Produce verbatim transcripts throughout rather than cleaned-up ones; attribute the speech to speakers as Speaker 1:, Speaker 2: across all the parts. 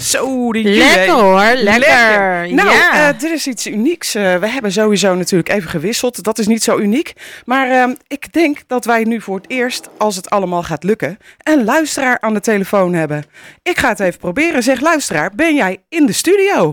Speaker 1: Zo, die
Speaker 2: Lekker
Speaker 1: Juwe.
Speaker 2: hoor, lekker.
Speaker 1: Lekker. Nou,
Speaker 2: ja.
Speaker 1: uh, er is iets unieks. Uh, we hebben sowieso natuurlijk even gewisseld. Dat is niet zo uniek. Maar uh, ik denk dat wij nu voor het eerst, als het allemaal gaat lukken, een luisteraar aan de telefoon hebben. Ik ga het even proberen. Zeg, luisteraar, ben jij in de studio?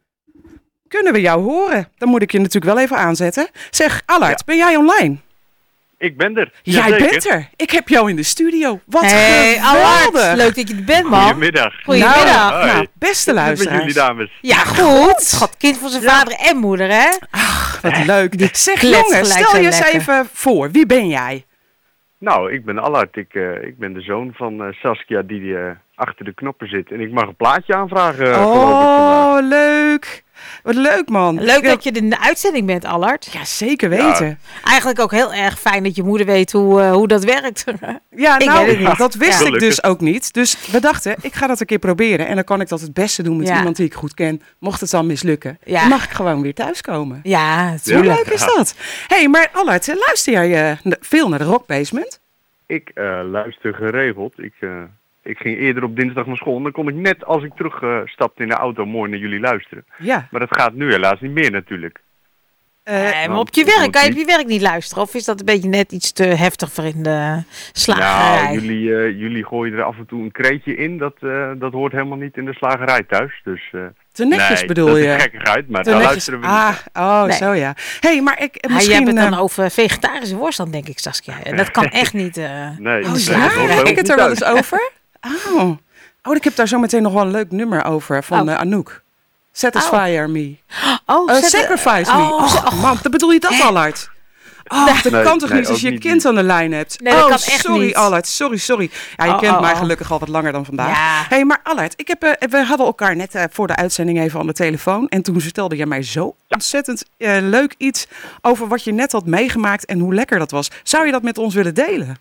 Speaker 1: Kunnen we jou horen? Dan moet ik je natuurlijk wel even aanzetten. Zeg, Allard, ja. Ben jij online?
Speaker 3: Ik ben er.
Speaker 1: Jij
Speaker 3: Jazeker.
Speaker 1: bent er. Ik heb jou in de studio. Wat
Speaker 2: hey,
Speaker 1: geweldig.
Speaker 2: Allard, leuk dat je er bent, man.
Speaker 3: Goedemiddag.
Speaker 2: Goedemiddag.
Speaker 1: Nou, nou, beste luisteraars.
Speaker 3: Met jullie dames.
Speaker 2: Ja, goed. Schat, kind van zijn ja. vader en moeder, hè?
Speaker 1: Ach, wat leuk.
Speaker 2: Die
Speaker 1: zeg, jongens, stel je eens
Speaker 2: lekker.
Speaker 1: even voor. Wie ben jij?
Speaker 3: Nou, ik ben Allard. Ik, uh, ik ben de zoon van uh, Saskia die uh, achter de knoppen zit. En ik mag een plaatje aanvragen. Uh,
Speaker 1: oh, leuk. Wat leuk, man.
Speaker 2: Leuk dat je in de uitzending bent, Allard.
Speaker 1: Ja, zeker weten.
Speaker 2: Ja. Eigenlijk ook heel erg fijn dat je moeder weet hoe, uh, hoe dat werkt.
Speaker 1: Ja,
Speaker 2: ik
Speaker 1: nou,
Speaker 2: weet het niet.
Speaker 1: dat wist
Speaker 2: ja.
Speaker 1: ik dus ook niet. Dus we dachten, ik ga dat een keer proberen. En dan kan ik dat het beste doen met ja. iemand die ik goed ken. Mocht het dan mislukken, ja. dan mag ik gewoon weer thuiskomen.
Speaker 2: Ja,
Speaker 1: hoe leuk is dat? Hé, hey, maar Allard, luister jij uh, veel naar de Rock Basement?
Speaker 3: Ik uh, luister geregeld. Ik... Uh... Ik ging eerder op dinsdag naar school en dan kon ik net als ik terugstapte uh, in de auto mooi naar jullie luisteren.
Speaker 1: Ja.
Speaker 3: Maar dat gaat nu helaas niet meer natuurlijk.
Speaker 2: Uh, nee, maar op je werk, kan je op je werk niet luisteren? Of is dat een beetje net iets te heftig voor in de slagerij?
Speaker 3: Nou, jullie, uh, jullie gooien er af en toe een kreetje in. Dat, uh, dat hoort helemaal niet in de slagerij thuis. Dus, uh,
Speaker 1: te netjes
Speaker 3: nee,
Speaker 1: bedoel
Speaker 3: dat
Speaker 1: je?
Speaker 3: is gekkigheid, maar
Speaker 1: te
Speaker 3: daar
Speaker 1: netjes.
Speaker 3: luisteren we
Speaker 1: ah,
Speaker 3: niet.
Speaker 1: Oh,
Speaker 2: nee.
Speaker 1: zo ja. Hey, maar ik
Speaker 2: ah,
Speaker 1: misschien...
Speaker 2: Je hebt het dan
Speaker 1: uh,
Speaker 2: over vegetarische worst dan, denk ik, Saskia. En dat kan echt niet... Uh,
Speaker 3: nee.
Speaker 1: Oh,
Speaker 3: nee,
Speaker 1: ja? Heb ik het er wel eens over? Oh. Oh, ik heb daar zo meteen nog wel een leuk nummer over van oh. uh, Anouk. Satisfy oh. me.
Speaker 2: Oh,
Speaker 1: uh, sacrifice oh, me. Oh, oh, man, dan bedoel je dat, Allard? Oh, dat nee, kan toch nee, niet als je je kind niet. aan de lijn hebt?
Speaker 2: Nee, dat
Speaker 1: oh,
Speaker 2: kan echt
Speaker 1: sorry
Speaker 2: niet.
Speaker 1: Allard, sorry, sorry. Ja, je
Speaker 2: oh,
Speaker 1: kent
Speaker 2: oh,
Speaker 1: mij
Speaker 2: oh.
Speaker 1: gelukkig al wat langer dan vandaag.
Speaker 2: Ja.
Speaker 1: Hey, maar Allard, ik heb, uh, we hadden elkaar net uh, voor de uitzending even aan de telefoon. En toen vertelde jij mij zo ontzettend uh, leuk iets over wat je net had meegemaakt en hoe lekker dat was. Zou je dat met ons willen delen?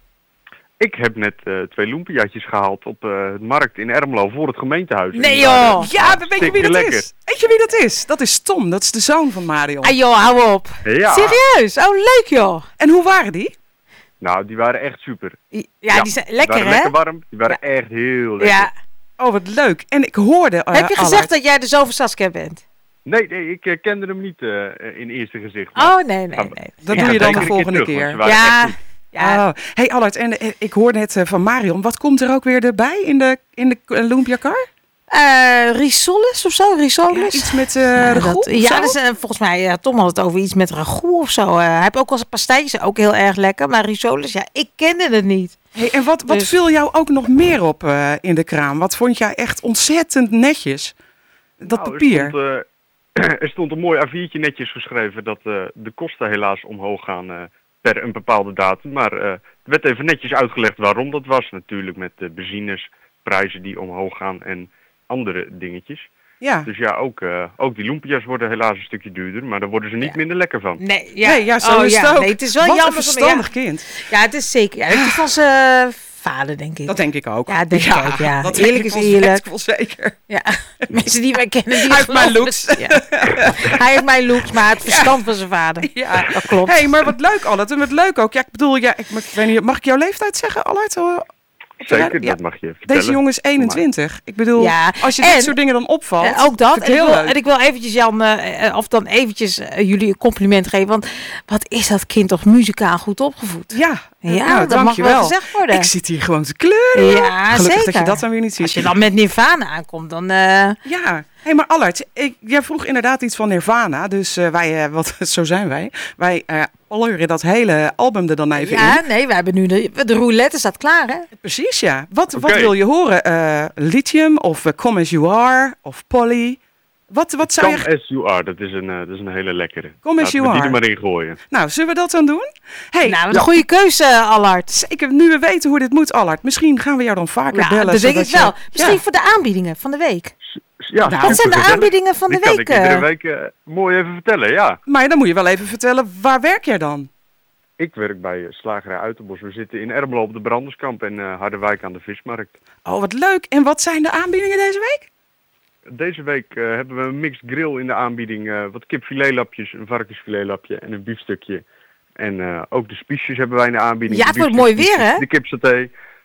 Speaker 3: Ik heb net uh, twee loempiaatjes gehaald op uh, de markt in Ermelo voor het gemeentehuis.
Speaker 2: Nee joh!
Speaker 1: Ja, weet je wie dat
Speaker 3: lekker.
Speaker 1: is? Weet je wie dat is? Dat is Tom, dat is de zoon van Marion.
Speaker 2: Ah joh, hou op.
Speaker 3: Ja.
Speaker 2: Serieus? Oh, leuk joh.
Speaker 1: En hoe waren die?
Speaker 3: Nou, die waren echt super.
Speaker 2: Ja, ja die zijn lekker
Speaker 3: die waren
Speaker 2: hè?
Speaker 3: lekker warm, die waren ja. echt heel lekker.
Speaker 2: Ja.
Speaker 1: Oh, wat leuk. En ik hoorde... Uh,
Speaker 2: heb je gezegd
Speaker 1: Allard.
Speaker 2: dat jij de zoon van Saskia bent?
Speaker 3: Nee, nee, ik uh, kende hem niet uh, in eerste gezicht.
Speaker 2: Oh, nee, nee, nee.
Speaker 1: Dat
Speaker 2: ja.
Speaker 1: doe je dan
Speaker 3: ja,
Speaker 1: de volgende keer.
Speaker 3: keer.
Speaker 2: Ja.
Speaker 1: Ja. Oh. Hey Allard, en uh, ik hoorde net uh, van Marion. Wat komt er ook weer erbij in de, in de uh, Lumpia Car?
Speaker 2: Uh, risoles of zo? Risoles?
Speaker 1: Ja, iets met uh, ja, ragout?
Speaker 2: Dat, ja, dus, uh, volgens mij, ja, Tom had het over iets met ragout of zo. Uh, hij heeft ook wel zijn pastijtjes, ook heel erg lekker. Maar risoles, ja, ik kende het niet.
Speaker 1: Hey, en wat, wat dus... viel jou ook nog meer op uh, in de kraam? Wat vond jij echt ontzettend netjes? Dat
Speaker 3: nou,
Speaker 1: papier.
Speaker 3: Er stond, uh, er stond een mooi A viertje netjes geschreven dat uh, de kosten helaas omhoog gaan... Uh, per een bepaalde datum, maar uh, er werd even netjes uitgelegd waarom dat was. Natuurlijk met de benzinesprijzen die omhoog gaan en andere dingetjes.
Speaker 1: Ja.
Speaker 3: Dus ja, ook, uh, ook die loempia's worden helaas een stukje duurder, maar daar worden ze niet ja. minder lekker van.
Speaker 2: Nee, ja,
Speaker 1: nee, ja zo
Speaker 2: oh,
Speaker 1: is
Speaker 2: ja.
Speaker 1: het ook.
Speaker 2: Nee, het is wel
Speaker 1: Wat
Speaker 2: jammer.
Speaker 1: een verstandig
Speaker 2: ja.
Speaker 1: kind.
Speaker 2: Ja, het is zeker. Ja, het is van zijn vader, denk ik.
Speaker 1: Dat denk ik ook.
Speaker 2: Ja, denk
Speaker 1: ja,
Speaker 2: ik ook, ja.
Speaker 1: Dat
Speaker 2: eerlijk is eerlijk.
Speaker 1: Wel zeker.
Speaker 2: Ja, mensen die mij kennen, die
Speaker 1: Hij heeft mijn looks.
Speaker 2: Ja. Hij heeft mijn looks, maar het verstand ja. van zijn vader.
Speaker 1: Ja,
Speaker 2: dat klopt.
Speaker 1: Hé, hey, maar wat leuk, Allard. En wat leuk ook. Ja, ik bedoel, ja, ik, ik weet niet, mag ik jouw leeftijd zeggen, Allard?
Speaker 3: Zeker,
Speaker 1: ja.
Speaker 3: dat mag je vertellen.
Speaker 1: Deze jongen is eenentwintig. Ik bedoel, ja. als je
Speaker 2: en,
Speaker 1: dit soort dingen dan opvalt.
Speaker 2: En ook dat. En ik, wil,
Speaker 1: leuk.
Speaker 2: en ik wil eventjes Jan, uh, of dan eventjes uh, jullie een compliment geven. Want wat is dat kind toch muzikaal goed opgevoed?
Speaker 1: Ja,
Speaker 2: ja
Speaker 1: nou,
Speaker 2: dat mag wel gezegd worden.
Speaker 1: Ik zit hier gewoon te kleuren.
Speaker 2: Ja,
Speaker 1: Gelukkig
Speaker 2: zeker.
Speaker 1: dat je dat dan weer niet ziet.
Speaker 2: Als je dan met Nirvana aankomt, dan... Uh...
Speaker 1: Ja, hé, hey, maar Allard, ik, jij vroeg inderdaad iets van Nirvana. Dus uh, wij, uh, wat, zo zijn wij. Wij uh, alleuren dat hele album er dan even
Speaker 2: ja,
Speaker 1: in.
Speaker 2: Ja, nee, we hebben nu de, de roulette staat klaar, hè?
Speaker 1: Precies, ja. Wat,
Speaker 3: okay.
Speaker 1: wat wil je horen? Uh, Lithium of uh, Come As You Are of Polly? Wat, wat zou
Speaker 3: Come
Speaker 1: je...
Speaker 3: As You Are, dat is een, uh, dat is een hele lekkere.
Speaker 1: Come As You Are.
Speaker 3: Laten we die er maar in gooien.
Speaker 1: Nou, zullen we dat dan doen? Hey,
Speaker 2: nou, een ja. goede keuze, Allard.
Speaker 1: Zeker, nu we weten hoe dit moet, Allard. Misschien gaan we jou dan vaker
Speaker 2: ja,
Speaker 1: bellen.
Speaker 2: Dat denk ik
Speaker 1: je...
Speaker 2: wel. Misschien
Speaker 1: ja.
Speaker 2: voor de aanbiedingen van de week.
Speaker 3: Ja,
Speaker 2: nou, wat zijn de aanbiedingen van de
Speaker 3: die
Speaker 2: week?
Speaker 3: Kan ik iedere week uh, mooi even vertellen, ja.
Speaker 1: Maar dan moet je wel even vertellen, waar werk jij dan?
Speaker 3: Ik werk bij uh, Slagerij Uiterbos. We zitten in Ermelo op de Branderskamp en uh, Harderwijk aan de Vismarkt.
Speaker 1: Oh, wat leuk. En wat zijn de aanbiedingen deze week?
Speaker 3: Deze week uh, hebben we een mixed grill in de aanbieding. Uh, wat kipfiletlapjes, een varkensfiletlapje en een biefstukje. En uh, ook de spiesjes hebben wij in de aanbieding.
Speaker 2: Ja, het wordt mooi weer, hè?
Speaker 3: De kipsaté.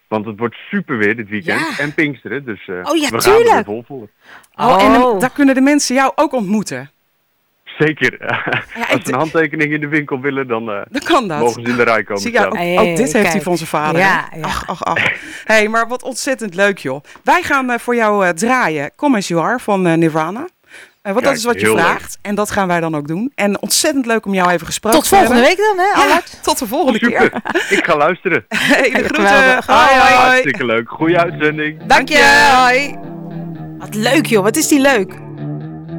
Speaker 3: Want het wordt super weer dit weekend.
Speaker 2: Ja.
Speaker 3: En Pinksteren. Dus uh,
Speaker 2: Oh ja,
Speaker 3: we gaan er
Speaker 2: tuurlijk.
Speaker 3: weer vol voor.
Speaker 1: Oh, en
Speaker 2: Oh.
Speaker 1: de- daar kunnen de mensen jou ook ontmoeten.
Speaker 3: Zeker.
Speaker 1: Ja,
Speaker 3: Als
Speaker 1: ik-
Speaker 3: ze een handtekening in de winkel willen, dan uh,
Speaker 1: Dan kan dat.
Speaker 3: mogen ze in de rij komen.
Speaker 1: Zie je, ook,
Speaker 3: staan.
Speaker 2: Hey,
Speaker 1: ook dit heeft
Speaker 2: kijk.
Speaker 1: hij van zijn vader.
Speaker 2: Ja,
Speaker 1: hè?
Speaker 2: ja.
Speaker 1: Ach, ach, ach. Hey, maar wat ontzettend leuk, joh. Wij gaan uh, voor jou uh, draaien Come As You Are van uh, Nirvana. Uh, want dat
Speaker 3: Kijk,
Speaker 1: is wat je
Speaker 3: heel
Speaker 1: vraagt. En dat gaan wij dan ook doen. En ontzettend leuk om jou even gesproken
Speaker 2: Tot
Speaker 1: te
Speaker 2: volgende
Speaker 1: hebben.
Speaker 2: week dan, hè,
Speaker 1: Ja,
Speaker 2: Allard?
Speaker 1: tot de volgende keer.
Speaker 3: Super. Ik ga luisteren.
Speaker 1: Hey, de groeten.
Speaker 2: Geweldig.
Speaker 1: Hoi,
Speaker 2: Hoi,
Speaker 1: hoi.
Speaker 3: Hartstikke leuk. Goeie uitzending.
Speaker 2: Dank je. Hoi. Wat leuk, joh. Wat is die leuk.